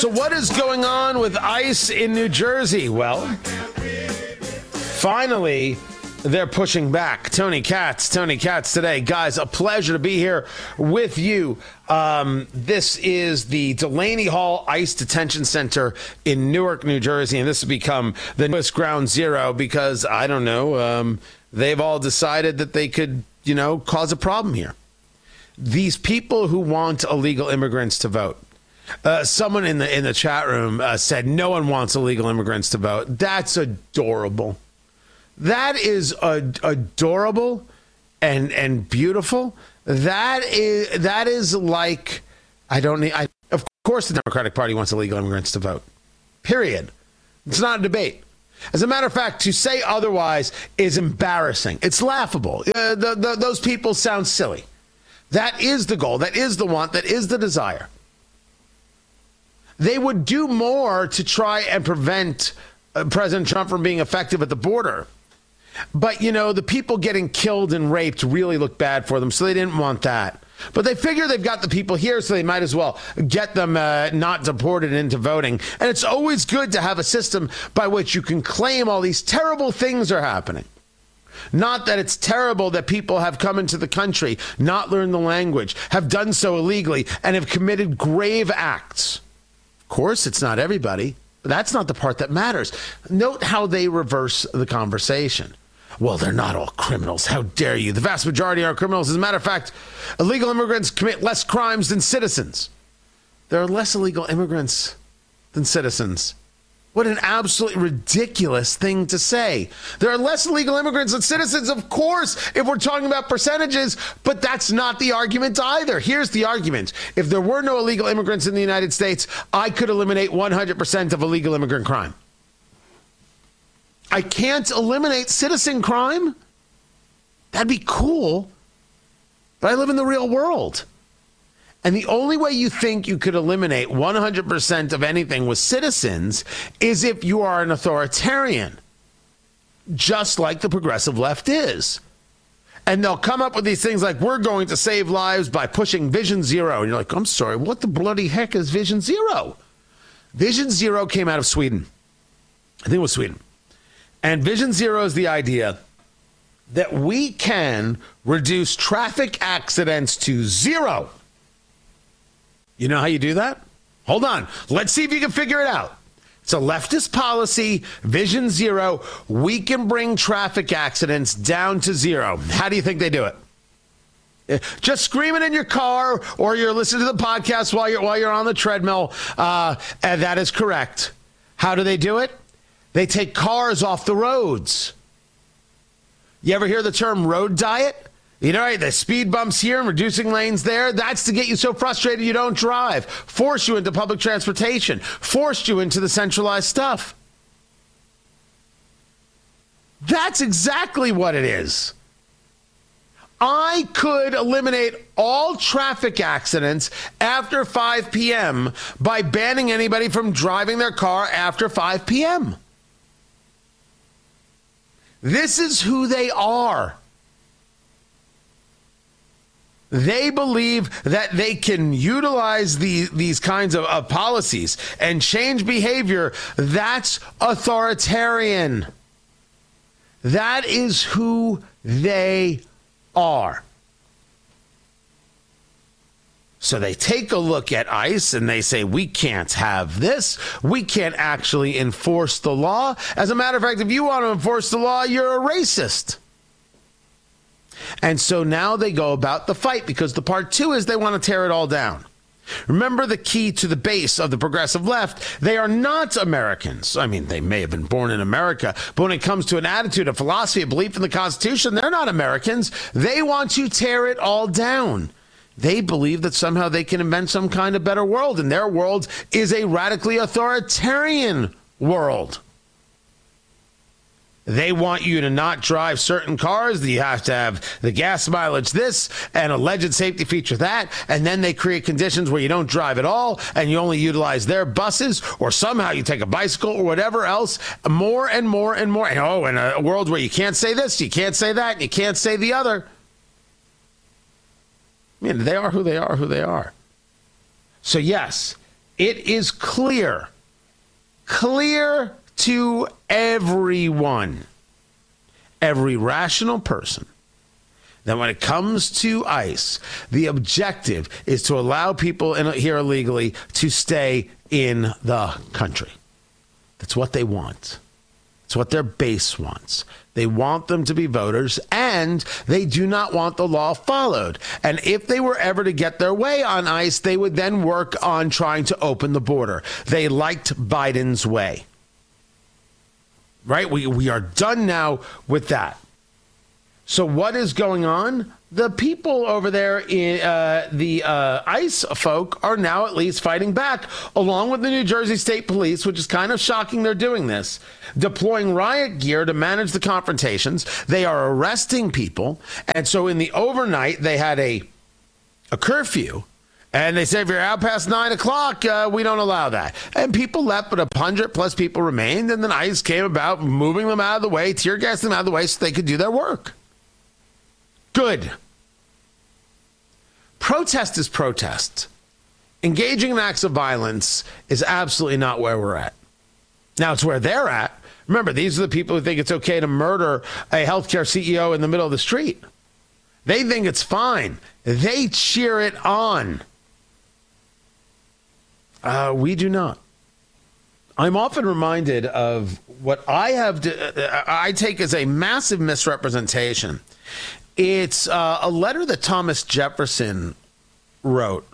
So what is going on with ICE in New Jersey? Well, finally, they're pushing back. Tony Katz today. Guys, a pleasure to be here with you. This is the Delaney Hall ICE Detention Center in Newark, New Jersey, and this has become the newest ground zero because, I don't know, they've all decided that they could, cause a problem here. These people who want illegal immigrants to vote. Someone in the chat room said no one wants illegal immigrants to vote. That's adorable. That is adorable and beautiful. That is like of course the Democratic Party wants illegal immigrants to vote. Period. It's not a debate. As a matter of fact, to say otherwise is embarrassing. It's laughable. Those people sound silly. That is the goal. That is the want. That is the desire. They would do more to try and prevent President Trump from being effective at the border. But, the people getting killed and raped really look bad for them, so they didn't want that. But they figure they've got the people here, so they might as well get them not deported into voting. And it's always good to have a system by which you can claim all these terrible things are happening. Not that it's terrible that people have come into the country, not learned the language, have done so illegally, and have committed grave acts. Of course, it's not everybody, but that's not the part that matters. Note how they reverse the conversation. Well, they're not all criminals. How dare you? The vast majority are criminals. As a matter of fact, illegal immigrants commit less crimes than citizens. There are less illegal immigrants than citizens. What an absolutely ridiculous thing to say. There are less illegal immigrants than citizens, of course, if we're talking about percentages, but that's not the argument either. Here's the argument. If there were no illegal immigrants in the United States, I could eliminate 100% of illegal immigrant crime. I can't eliminate citizen crime. That'd be cool, but I live in the real world. And the only way you think you could eliminate 100% of anything with citizens is if you are an authoritarian, just like the progressive left is. And they'll come up with these things like, we're going to save lives by pushing Vision Zero. And you're like, I'm sorry, what the bloody heck is Vision Zero? Vision Zero came out of Sweden. I think it was Sweden. And Vision Zero is the idea that we can reduce traffic accidents to zero. You know how you do that? Hold on. Let's see if you can figure it out. It's a leftist policy, Vision Zero. We can bring traffic accidents down to zero. How do you think they do it? Just scream it in your car, or you're listening to the podcast while you're on the treadmill. And that is correct. How do they do it? They take cars off the roads. You ever hear the term road diet? Right, the speed bumps here and reducing lanes there, that's to get you so frustrated you don't drive, force you into public transportation, force you into the centralized stuff. That's exactly what it is. I could eliminate all traffic accidents after 5 p.m. by banning anybody from driving their car after 5 p.m. This is who they are. They believe that they can utilize these kinds of policies and change behavior. That's authoritarian. That is who they are. So they take a look at ICE and they say, we can't have this. We can't actually enforce the law. As a matter of fact, if you want to enforce the law, you're a racist. And so now they go about the fight, because the part two is they want to tear it all down. Remember the key to the base of the progressive left. They are not Americans. I mean, they may have been born in America, but when it comes to an attitude, a philosophy, a belief in the Constitution, they're not Americans. They want to tear it all down. They believe that somehow they can invent some kind of better world, and their world is a radically authoritarian world. They want you to not drive certain cars. You have to have the gas mileage this and alleged safety feature that. And then they create conditions where you don't drive at all and you only utilize their buses, or somehow you take a bicycle or whatever else, more and more and more. And in a world where you can't say this, you can't say that, you can't say the other. I mean, they are who they are, who they are. So yes, it is clear to everyone, every rational person, that when it comes to ICE, the objective is to allow people here illegally to stay in the country. That's what they want. It's what their base wants. They want them to be voters, and they do not want the law followed. And if they were ever to get their way on ICE, they would then work on trying to open the border. They liked Biden's way. Right? We are done now with that. So what is going on? The people over there, in the ICE folk, are now at least fighting back, along with the New Jersey State Police, which is kind of shocking they're doing this, deploying riot gear to manage the confrontations. They are arresting people. And so in the overnight, they had a curfew. And they said, if you're out past 9 o'clock, we don't allow that. And people left, but 100+ people remained. And then ICE came about moving them out of the way, tear gassing them out of the way so they could do their work. Good. Protest is protest. Engaging in acts of violence is absolutely not where we're at. Now, it's where they're at. Remember, these are the people who think it's okay to murder a healthcare CEO in the middle of the street. They think it's fine. They cheer it on. We do not. I'm often reminded of what I take as a massive misrepresentation. It's a letter that Thomas Jefferson wrote.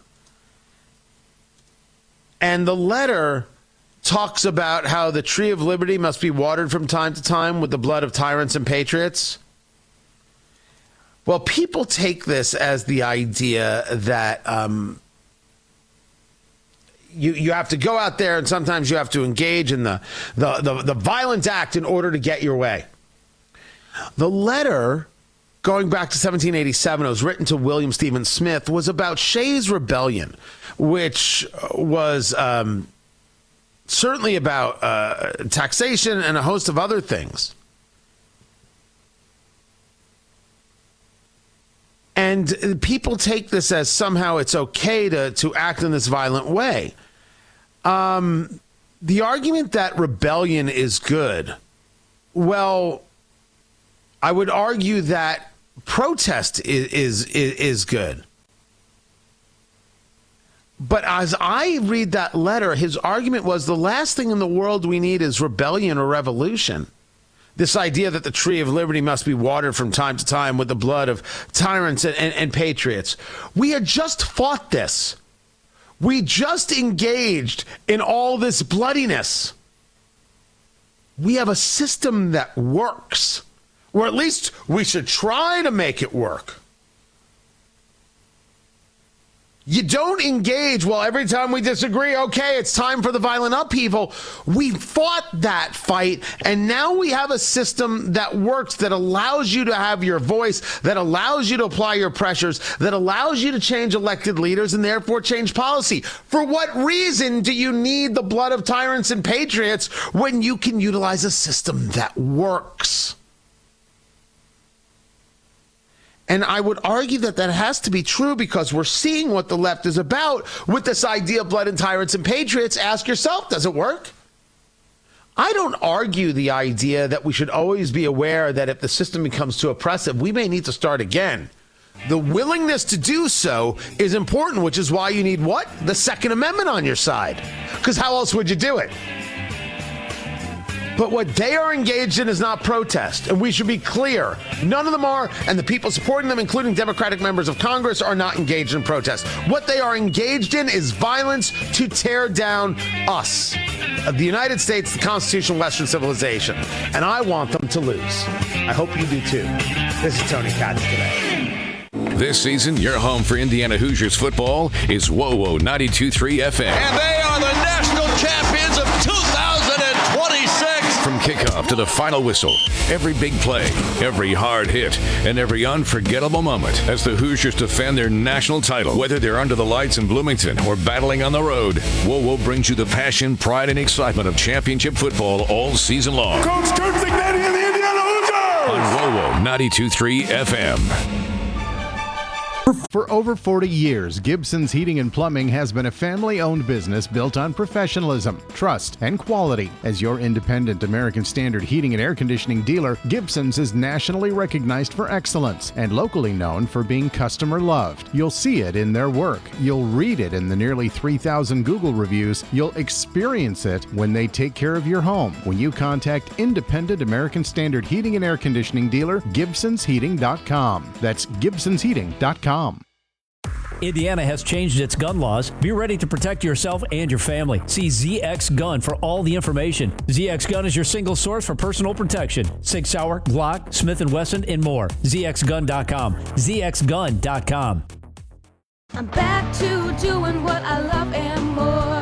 And the letter talks about how the tree of liberty must be watered from time to time with the blood of tyrants and patriots. Well, people take this as the idea that you have to go out there and sometimes you have to engage in the violent act in order to get your way. The letter, going back to 1787, it was written to William Stephen Smith, was about Shays' Rebellion, which was certainly about taxation and a host of other things. And people take this as somehow it's okay to act in this violent way. The argument that rebellion is good, well, I would argue that protest is good. But as I read that letter, his argument was the last thing in the world we need is rebellion or revolution. This idea that the tree of liberty must be watered from time to time with the blood of tyrants and patriots. We had just fought this. We just engaged in all this bloodiness. We have a system that works. Or at least we should try to make it work. You don't engage, well, every time we disagree, okay, it's time for the violent upheaval. We fought that fight, and now we have a system that works, that allows you to have your voice, that allows you to apply your pressures, that allows you to change elected leaders and therefore change policy. For what reason do you need the blood of tyrants and patriots when you can utilize a system that works? And I would argue that has to be true because we're seeing what the left is about with this idea of blood and tyrants and patriots. Ask yourself, does it work? I don't argue the idea that we should always be aware that if the system becomes too oppressive, we may need to start again. The willingness to do so is important, which is why you need what? The Second Amendment on your side. Because how else would you do it? But what they are engaged in is not protest, and we should be clear. None of them are, and the people supporting them, including Democratic members of Congress, are not engaged in protest. What they are engaged in is violence to tear down us, the United States, the Constitution, Western civilization, and I want them to lose. I hope you do too. This is Tony Katz today. This season, your home for Indiana Hoosiers football is WOWO 92.3 FM. And they are the national champions of 2026. From kickoff to the final whistle, every big play, every hard hit, and every unforgettable moment as the Hoosiers defend their national title. Whether they're under the lights in Bloomington or battling on the road, WOWO brings you the passion, pride, and excitement of championship football all season long. Coach Kurt Cignetti and the Indiana Hoosiers! On WOWO 92.3 FM. For over 40 years, Gibson's Heating and Plumbing has been a family-owned business built on professionalism, trust, and quality. As your independent American Standard heating and air conditioning dealer, Gibson's is nationally recognized for excellence and locally known for being customer-loved. You'll see it in their work. You'll read it in the nearly 3,000 Google reviews. You'll experience it when they take care of your home. When you contact independent American Standard heating and air conditioning dealer, GibsonsHeating.com. That's GibsonsHeating.com. Indiana has changed its gun laws. Be ready to protect yourself and your family. See ZX Gun for all the information. ZX Gun is your single source for personal protection. Sig Sauer, Glock, Smith & Wesson, and more. ZXGun.com. ZXGun.com. I'm back to doing what I love and more.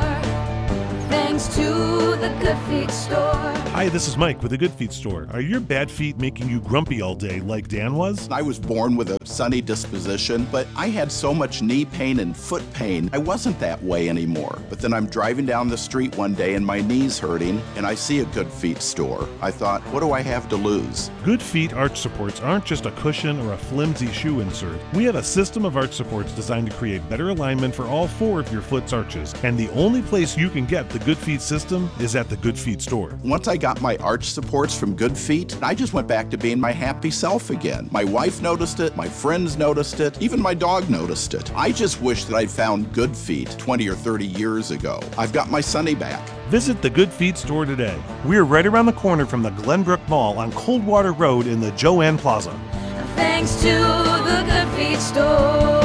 Thanks to the Good Feet store. Hi, this is Mike with the Good Feet store. Are your bad feet making you grumpy all day like Dan was? I was born with a sunny disposition, but I had so much knee pain and foot pain, I wasn't that way anymore. But then I'm driving down the street one day and my knee's hurting, and I see a Good Feet store. I thought, what do I have to lose? Good Feet arch supports aren't just a cushion or a flimsy shoe insert. We have a system of arch supports designed to create better alignment for all four of your foot's arches. And the only place you can get the Good Feet system is at the Good Feet store. Once I got my arch supports from Good Feet, I just went back to being my happy self again. My wife noticed it, my friends noticed it, even my dog noticed it. I just wish that I'd found Good Feet 20 or 30 years ago. I've got my Sunny back. Visit the Good Feet store today. We're right around the corner from the Glenbrook Mall on Coldwater Road in the Joanne Plaza. Thanks to the Good Feet store.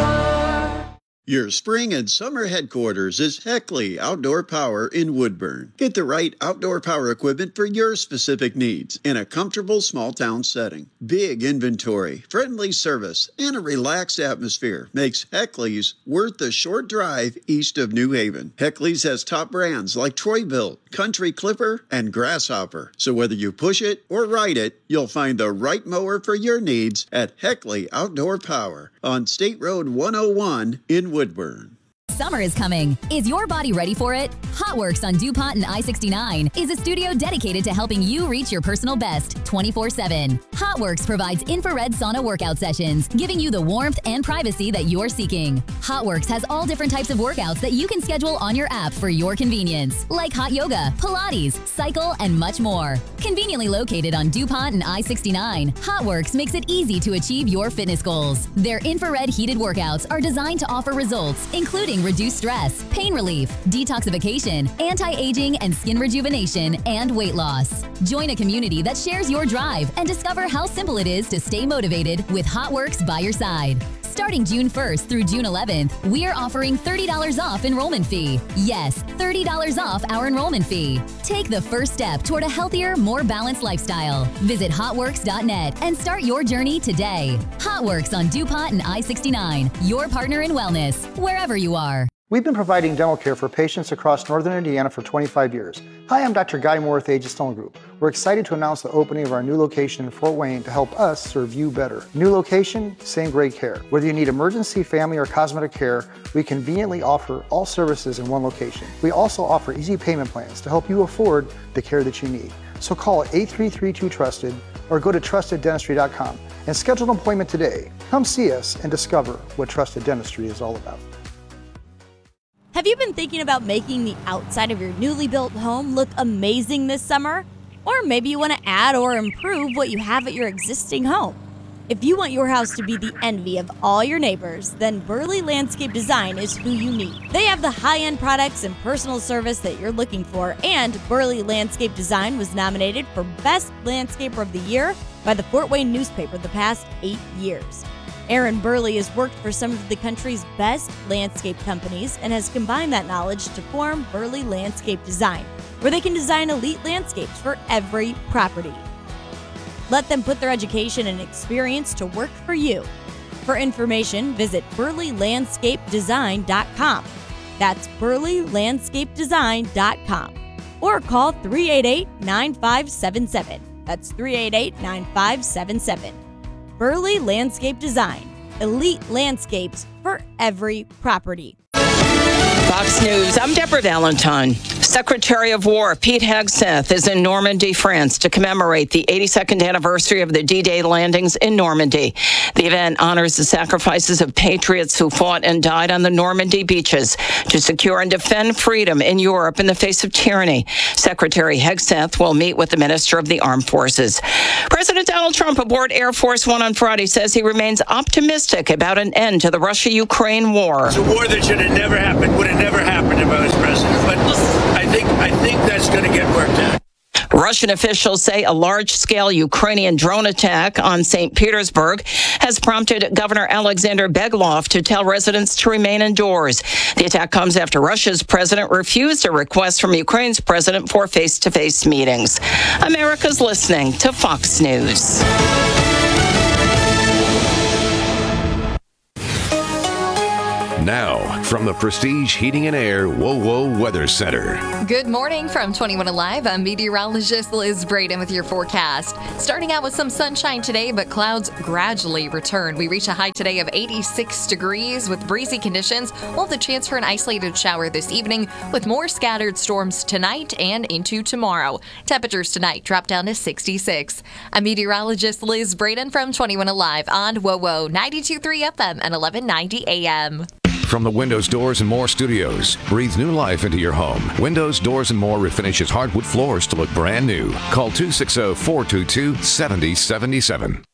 Your spring and summer headquarters is Heckley Outdoor Power in Woodburn. Get the right outdoor power equipment for your specific needs in a comfortable small town setting. Big inventory, friendly service, and a relaxed atmosphere makes Heckley's worth the short drive east of New Haven. Heckley's has top brands like Troy-Bilt, Country Clipper, and Grasshopper. So whether you push it or ride it, you'll find the right mower for your needs at Heckley Outdoor Power on State Road 101 in Woodburn. Summer is coming. Is your body ready for it? HotWorks on DuPont and I-69 is a studio dedicated to helping you reach your personal best 24/7. HotWorks provides infrared sauna workout sessions, giving you the warmth and privacy that you're seeking. HotWorks has all different types of workouts that you can schedule on your app for your convenience, like hot yoga, Pilates, cycle, and much more. Conveniently located on DuPont and I-69, HotWorks makes it easy to achieve your fitness goals. Their infrared heated workouts are designed to offer results, including reduced stress, pain relief, detoxification, anti-aging and skin rejuvenation, and weight loss. Join a community that shares your drive and discover how simple it is to stay motivated with HotWorks by your side. Starting June 1st through June 11th, we are offering $30 off enrollment fee. Yes, $30 off our enrollment fee. Take the first step toward a healthier, more balanced lifestyle. Visit hotworks.net and start your journey today. HotWorks on DuPont and I-69, your partner in wellness, wherever you are. We've been providing dental care for patients across northern Indiana for 25 years. Hi, I'm Dr. Guy Moore with Aegis Dental Group. We're excited to announce the opening of our new location in Fort Wayne to help us serve you better. New location, same great care. Whether you need emergency, family, or cosmetic care, we conveniently offer all services in one location. We also offer easy payment plans to help you afford the care that you need. So call 833-2TRUSTED or go to TrustedDentistry.com and schedule an appointment today. Come see us and discover what Trusted Dentistry is all about. Have you been thinking about making the outside of your newly built home look amazing this summer? Or maybe you want to add or improve what you have at your existing home. If you want your house to be the envy of all your neighbors, then Burley Landscape Design is who you need. They have the high-end products and personal service that you're looking for, and Burley Landscape Design was nominated for Best Landscaper of the Year by the Fort Wayne newspaper the past 8 years. Aaron Burley has worked for some of the country's best landscape companies and has combined that knowledge to form Burley Landscape Design, where they can design elite landscapes for every property. Let them put their education and experience to work for you. For information, visit burleylandscapedesign.com. That's burleylandscapedesign.com. Or call 388-9577. That's 388-9577. Burley Landscape Design. Elite landscapes for every property. Fox News, I'm Deborah Valentine. Secretary of War Pete Hegseth is in Normandy, France to commemorate the 82nd anniversary of the D-Day landings in Normandy. The event honors the sacrifices of patriots who fought and died on the Normandy beaches to secure and defend freedom in Europe in the face of tyranny. Secretary Hegseth will meet with the Minister of the Armed Forces. President Donald Trump aboard Air Force One on Friday says he remains optimistic about an end to the Russia-Ukraine war. It's a war that should have never happened, would have never happened if I was president. But I think that's going to get worked out. Russian officials say a large-scale Ukrainian drone attack on St. Petersburg has prompted Governor Alexander Beglov to tell residents to remain indoors. The attack comes after Russia's president refused a request from Ukraine's president for face-to-face meetings. America's listening to Fox News. Now, from the Prestige Heating and Air WoWo Weather Center. Good morning from 21 Alive. I'm meteorologist Liz Braden with your forecast. Starting out with some sunshine today, but clouds gradually return. We reach a high today of 86 degrees with breezy conditions. We'll have the chance for an isolated shower this evening with more scattered storms tonight and into tomorrow. Temperatures tonight drop down to 66. I'm meteorologist Liz Braden from 21 Alive on WoWo 92.3 FM and 1190 AM. From the Windows, Doors, and More studios, breathe new life into your home. Windows, Doors, and More refinishes hardwood floors to look brand new. Call 260-422-7077.